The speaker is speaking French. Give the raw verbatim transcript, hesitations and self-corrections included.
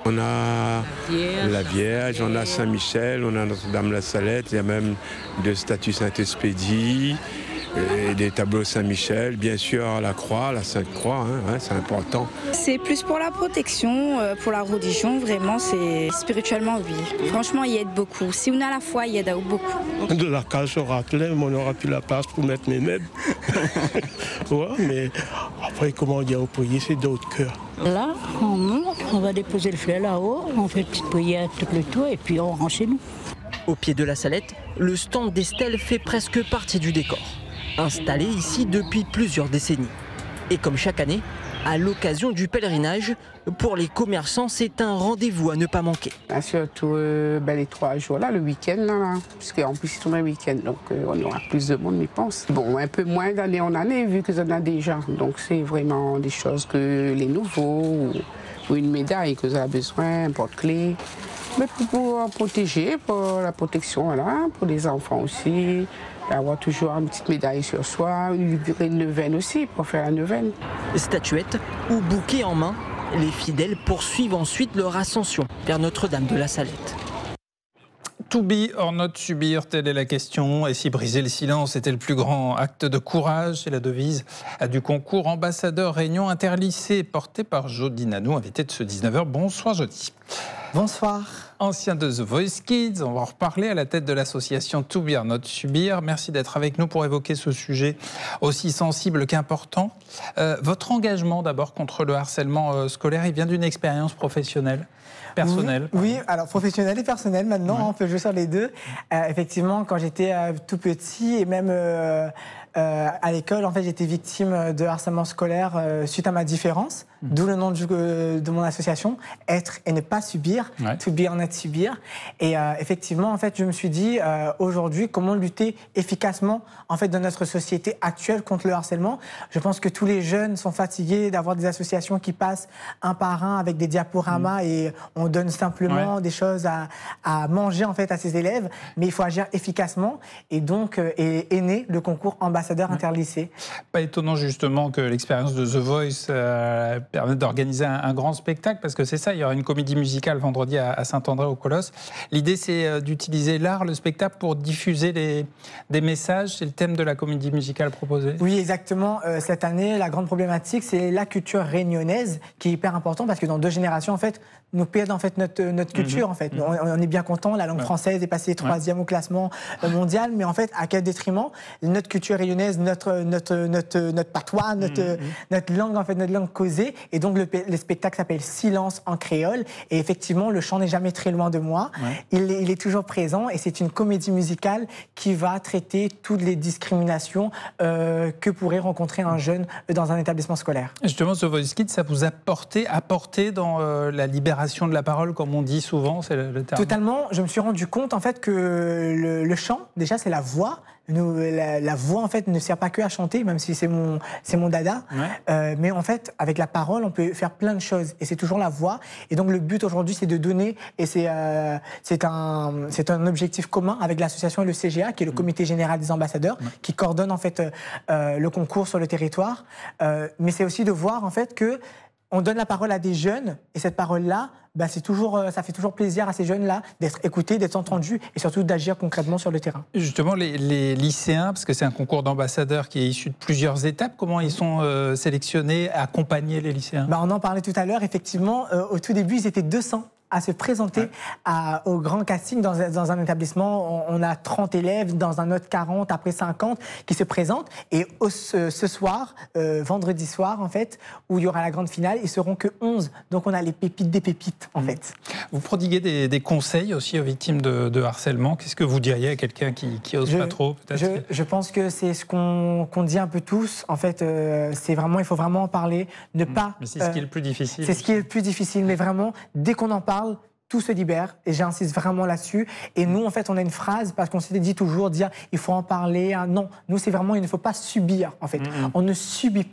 On a la Vierge, on a Saint-Michel, on a Notre-Dame-la-Salette, il y a même deux statues Saint-Expédie, et des tableaux Saint-Michel, bien sûr la croix, la Sainte-Croix, hein, hein, c'est important. C'est plus pour la protection, pour la religion, vraiment, c'est spirituellement, oui. Franchement, il aide beaucoup. Si on a la foi, il aide beaucoup. De la cage au raclette, on n'aura plus la place pour mettre mes meubles. Ouais, mais après, comment dire, au prier, c'est d'autres cœurs. Là, on monte, on va déposer le fleur là-haut, on fait une petite prière tout le tour et puis on rentre chez nous. Au pied de la Salette, le stand d'Estelle fait presque partie du décor. Installé ici depuis plusieurs décennies. Et comme chaque année, à l'occasion du pèlerinage, pour les commerçants, c'est un rendez-vous à ne pas manquer. Ah, surtout euh, ben, les trois jours, là, le week-end, là, là, parce qu'en plus, c'est un week-end, donc euh, on aura plus de monde, je pense. Bon, un peu moins d'année en année, vu que ça en a déjà. Donc, c'est vraiment des choses que les nouveaux, ou, ou une médaille que vous avez besoin, un porte-clés. Mais pour, pour protéger, pour la protection, voilà, pour les enfants aussi. Avoir toujours une petite médaille sur soi, une neuvaine aussi pour faire la neuvaine. Statuette ou bouquet en main, les fidèles poursuivent ensuite leur ascension vers Notre-Dame de la Salette. To be or not subir, telle est la question. Et si briser le silence était le plus grand acte de courage, c'est la devise du concours ambassadeur Réunion Interlycée, porté par Jody Nanou, invité de ce dix-neuf heures. Bonsoir Jody. Bonsoir. Ancien de The Voice Kids, on va en reparler, à la tête de l'association To Be or Not Subir. Merci d'être avec nous pour évoquer ce sujet aussi sensible qu'important. Euh, votre engagement d'abord contre le harcèlement euh, scolaire, il vient d'une expérience professionnelle, personnelle. Oui, oui, alors professionnelle et personnelle maintenant, ouais. On peut jouer sur les deux. Euh, effectivement, quand j'étais euh, tout petit et même euh, euh, à l'école, en fait, j'étais victime de harcèlement scolaire euh, suite à ma différence, mmh. D'où le nom du, euh, de mon association, Être et ne pas subir, ouais. To Be or Not Subir. Et euh, effectivement, en fait, je me suis dit euh, aujourd'hui comment lutter efficacement en fait dans notre société actuelle contre le harcèlement. Je pense que tous les jeunes sont fatigués d'avoir des associations qui passent un par un avec des diaporamas mmh. et on donne simplement ouais. des choses à, à manger en fait à ses élèves, mais il faut agir efficacement. Et donc euh, est, est né le concours ambassadeur ouais. interlycée. Pas étonnant justement que l'expérience de The Voice euh, permette d'organiser un, un grand spectacle, parce que c'est ça, il y aura une comédie musicale vendredi à, à Saint-André au Colosse. L'idée, c'est euh, d'utiliser l'art, le spectacle, pour diffuser les, des messages. C'est le thème de la comédie musicale proposée. Oui, exactement. Euh, cette année, la grande problématique, c'est la culture réunionnaise, qui est hyper importante, parce que dans deux générations, en fait, nous perdons en fait notre, notre culture. Mmh. En fait. Mmh. On, on est bien content, la langue ouais. française est passée troisième ouais. au classement mondial, mais en fait, à quel détriment notre culture réunionnaise, notre, notre, notre, notre patois, notre, mmh. notre langue, en fait, notre langue causée. Et donc, le, le spectacle s'appelle Silence en créole. Et effectivement, le chant n'est jamais très loin de moi. Ouais. Il, est, il est toujours présent et c'est une comédie musicale qui va traiter toutes les discriminations euh, que pourrait rencontrer un jeune dans un établissement scolaire. Justement, ce Voice Kids, ça vous a porté, apporté dans euh, la libération de la parole, comme on dit souvent, c'est le, le terme. Totalement. Je me suis rendu compte en fait que le, le chant, déjà, c'est la voix. Nous, la, la voix en fait ne sert pas que à chanter, même si c'est mon c'est mon dada. Ouais. Euh, mais en fait, avec la parole, on peut faire plein de choses, et c'est toujours la voix. Et donc le but aujourd'hui, c'est de donner, et c'est euh, c'est un c'est un objectif commun avec l'association et le C G A, qui est le Comité général des ambassadeurs, ouais. qui coordonne en fait euh, le concours sur le territoire. Euh, mais c'est aussi de voir en fait que on donne la parole à des jeunes, et cette parole-là, bah, c'est toujours, ça fait toujours plaisir à ces jeunes-là d'être écoutés, d'être entendus, et surtout d'agir concrètement sur le terrain. Justement, les, les lycéens, parce que c'est un concours d'ambassadeurs qui est issu de plusieurs étapes, comment ils sont euh, sélectionnés, accompagner les lycéens ? Bah, on en parlait tout à l'heure, effectivement, euh, au tout début, ils étaient deux cents à se présenter ouais. à, au grand casting dans, dans un établissement. On, on a trente élèves, dans un autre quarante, après cinquante, qui se présentent. Et au, ce, ce soir, euh, vendredi soir, en fait, où il y aura la grande finale, ils seront que onze. Donc on a les pépites des pépites, en mmh. fait. Vous prodiguez des, des conseils aussi aux victimes de, de harcèlement. Qu'est-ce que vous diriez à quelqu'un qui, qui ose je, pas trop, peut-être ? je, je pense que c'est ce qu'on, qu'on dit un peu tous. En fait, euh, c'est vraiment, il faut vraiment en parler. Ne mmh. pas. Mais c'est ce qui est le plus difficile. C'est ce qui est le plus difficile. Mais vraiment, dès qu'on en parle, tout se libère, et j'insiste vraiment là-dessus. Et nous, en fait, on a une phrase, parce qu'on s'est dit toujours, dire, il faut en parler. Hein. Non, nous, c'est vraiment, il ne faut pas subir, en fait. Mmh. On ne subit